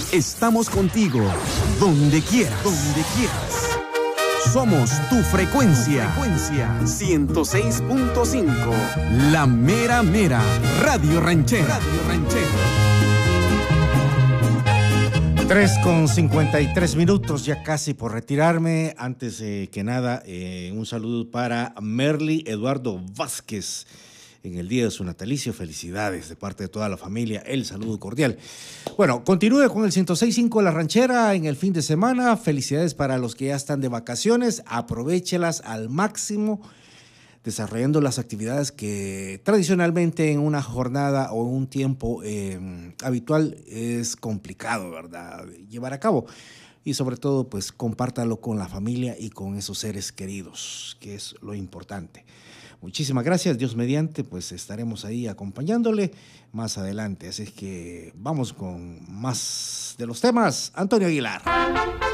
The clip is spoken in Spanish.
Estamos contigo, donde quieras. Donde quieras. Somos tu frecuencia. 106.5. La mera mera. Radio Ranchera. 3:53, ya casi por retirarme. Antes que nada, un saludo para Merly Eduardo Vázquez en el día de su natalicio. Felicidades de parte de toda la familia, el saludo cordial. Bueno, continúe con el 106.5 La Ranchera en el fin de semana. Felicidades para los que ya están de vacaciones, aprovéchelas al máximo, desarrollando las actividades que tradicionalmente en una jornada o en un tiempo habitual es complicado, ¿verdad?, llevar a cabo. Y sobre todo, pues compártalo con la familia y con esos seres queridos, que es lo importante. Muchísimas gracias, Dios mediante, pues estaremos ahí acompañándole más adelante. Así es que vamos con más de los temas. Antonio Aguilar.